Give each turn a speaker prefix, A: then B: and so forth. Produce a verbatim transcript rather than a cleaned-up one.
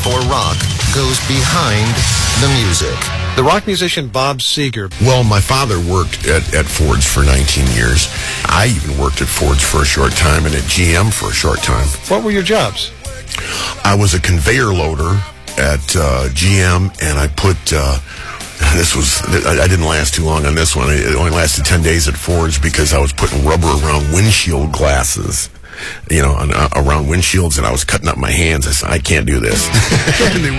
A: for rock goes behind the music.
B: The rock musician Bob Seger.
C: Well, my father worked at, at Ford's for nineteen years. I even worked at Ford's for a short time and at G M for a short time.
B: What were your jobs?
C: I was a conveyor loader at uh, G M, and I put... Uh, This was, I didn't last too long on this one. It only lasted ten days at Ford's because I was putting rubber around windshield glasses, you know, on, uh, around windshields, and I was cutting up my hands. I said, I can't do this.